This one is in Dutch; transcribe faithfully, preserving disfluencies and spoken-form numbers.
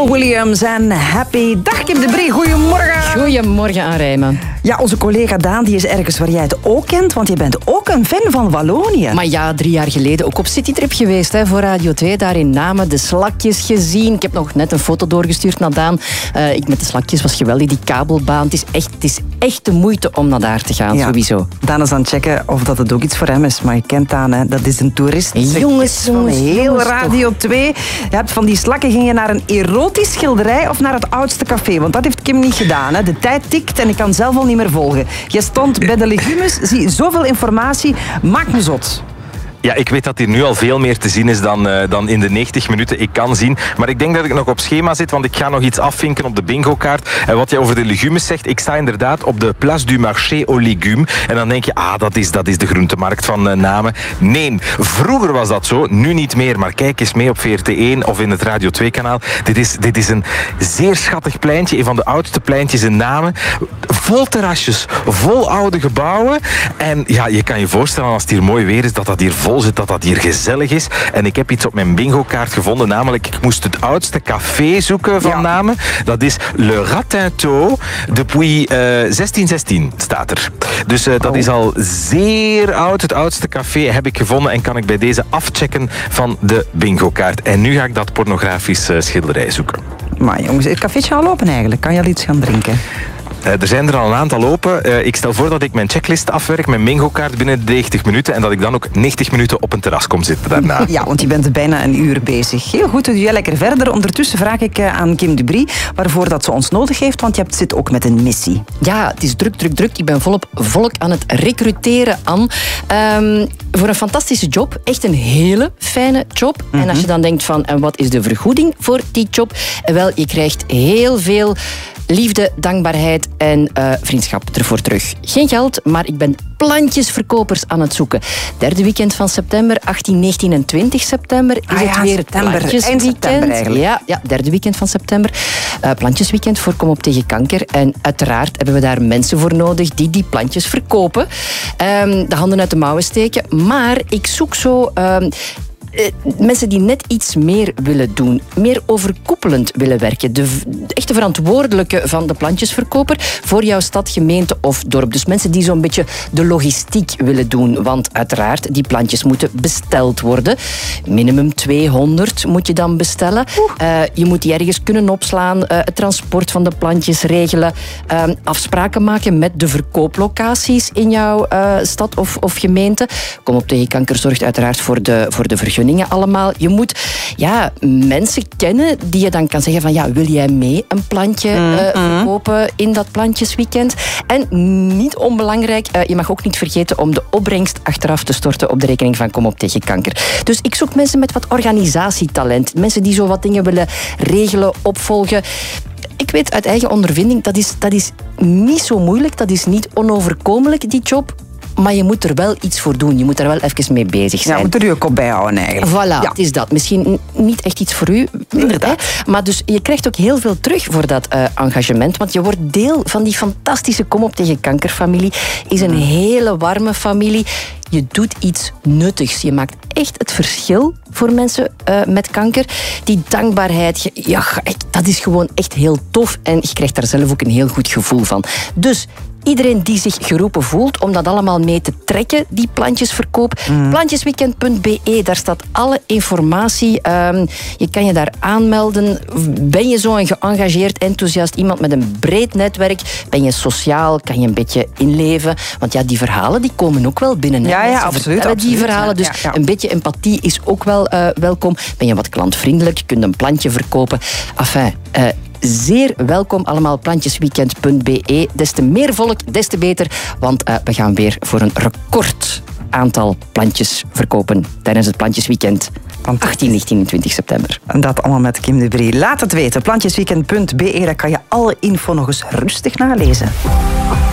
Pharrell Williams en Happy. Dag Kim de Brie, goedemorgen. Goedemorgen aan Rijmen. Ja, onze collega Daan die is ergens waar jij het ook kent, want je bent ook een fan van Wallonië. Maar ja, drie jaar geleden ook op citytrip geweest hè, voor Radio twee. Daar in Namen de slakjes gezien. Ik heb nog net een foto doorgestuurd naar Daan. Uh, ik met de slakjes was geweldig, die kabelbaan. Het is echt, het is echt de moeite om naar daar te gaan, ja. Sowieso. Daan is aan het checken of dat het ook iets voor hem is. Maar je kent Daan, hè? Dat is een toerist. Jongens, van jongens, heel jongens, Radio twee. Je hebt van die slakken, ging je naar een erotisch schilderij of naar het oudste café? Want dat heeft Kim niet gedaan. Hè? De tijd tikt en ik kan zelf al niet meer volgen. Je stond bij de legumes, zie zoveel informatie, maakt me zot. Ja, ik weet dat hier nu al veel meer te zien is dan, uh, dan in de negentig minuten ik kan zien. Maar ik denk dat ik nog op schema zit, want ik ga nog iets afvinken op de bingo-kaart. En wat je over de legumes zegt, ik sta inderdaad op de Place du Marché aux Légumes. En dan denk je, ah, dat is, dat is de groentemarkt van uh, Namen. Nee, vroeger was dat zo, nu niet meer. Maar kijk eens mee op V R T één of in het Radio twee kanaal. Dit is, dit is een zeer schattig pleintje, een van de oudste pleintjes in Namen. Vol terrasjes, vol oude gebouwen. En ja, je kan je voorstellen als het hier mooi weer is, dat dat hier vol zit, dat dat hier gezellig is. En ik heb iets op mijn bingo-kaart gevonden, namelijk ik moest het oudste café zoeken van ja. Namen. Dat is Le Ratinto, depuis uh, zestien zestien staat er. Dus uh, dat oh. is al zeer oud. Het oudste café heb ik gevonden en kan ik bij deze afchecken van de bingo-kaart. En nu ga ik dat pornografisch uh, schilderij zoeken. Maar jongens, het cafeetje al open eigenlijk. Kan je al iets gaan drinken? Uh, er zijn er al een aantal open. Uh, ik stel voor dat ik mijn checklist afwerk, mijn bingo-kaart binnen de negentig minuten en dat ik dan ook negentig minuten op een terras kom zitten daarna. Ja, want je bent bijna een uur bezig. Heel goed, doe jij lekker verder. Ondertussen vraag ik uh, aan Kim de Brie waarvoor dat ze ons nodig heeft, want je hebt, zit ook met een missie. Ja, het is druk, druk, druk. Ik ben volop volk aan het recruteren aan. Um, voor een fantastische job. Echt een hele fijne job. Mm-hmm. En als je dan denkt van, en wat is de vergoeding voor die job? Wel, je krijgt heel veel liefde, dankbaarheid en uh, vriendschap ervoor terug. Geen geld, maar ik ben plantjesverkopers aan het zoeken. Derde weekend van september, achttien, negentien en twintig september is ah, ja, het weer september, plantjesweekend. Ja, ja, derde weekend van september. Uh, plantjesweekend voor Kom op tegen kanker. En uiteraard hebben we daar mensen voor nodig die die plantjes verkopen. Um, de handen uit de mouwen steken. Maar ik zoek zo Um, Uh, mensen die net iets meer willen doen, meer overkoepelend willen werken. De, de echte verantwoordelijke van de plantjesverkoper voor jouw stad, gemeente of dorp. Dus mensen die zo'n beetje de logistiek willen doen. Want uiteraard, die plantjes moeten besteld worden. Minimum tweehonderd moet je dan bestellen. Uh, je moet die ergens kunnen opslaan. Uh, het transport van de plantjes regelen. Uh, afspraken maken met de verkooplocaties in jouw uh, stad of, of gemeente. Kom op tegen kanker zorgt uiteraard voor de, voor de vergunning. Allemaal. Je moet ja, mensen kennen die je dan kan zeggen van ja, wil jij mee een plantje uh, verkopen in dat plantjesweekend? En niet onbelangrijk, uh, je mag ook niet vergeten om de opbrengst achteraf te storten op de rekening van Kom op tegen kanker. Dus ik zoek mensen met wat organisatietalent. Mensen die zo wat dingen willen regelen, opvolgen. Ik weet uit eigen ondervinding, dat is, dat is niet zo moeilijk, dat is niet onoverkomelijk, die job. Maar je moet er wel iets voor doen. Je moet er wel even mee bezig zijn. Ja, je moet er je kop bij houden eigenlijk. Voilà, ja. Het is dat. Misschien niet echt iets voor u. Inderdaad. Hè? Maar dus je krijgt ook heel veel terug voor dat uh, engagement. Want je wordt deel van die fantastische Kom op tegen kankerfamilie. Is een hele warme familie. Je doet iets nuttigs. Je maakt echt het verschil voor mensen uh, met kanker. Die dankbaarheid, ja, dat is gewoon echt heel tof. En je krijgt daar zelf ook een heel goed gevoel van. Dus iedereen die zich geroepen voelt om dat allemaal mee te trekken, die plantjesverkoop. Mm. Plantjesweekend punt b e, daar staat alle informatie. Um, je kan je daar aanmelden. Ben je zo'n geëngageerd, enthousiast iemand met een breed netwerk? Ben je sociaal? Kan je een beetje inleven? Want ja, die verhalen die komen ook wel binnen. Ja, ja, absoluut, absoluut. Die verhalen, dus ja, ja. Een beetje empathie is ook wel uh, welkom. Ben je wat klantvriendelijk? Je kunt een plantje verkopen. Enfin, uh, zeer welkom allemaal, plantjesweekend punt b e. Des te meer volk, des te beter, want uh, we gaan weer voor een record aantal plantjes verkopen tijdens het plantjesweekend. achttien, negentien en twintig september. En dat allemaal met Kim de Brie. Laat het weten. plantjesweekend punt b e, daar kan je alle info nog eens rustig nalezen.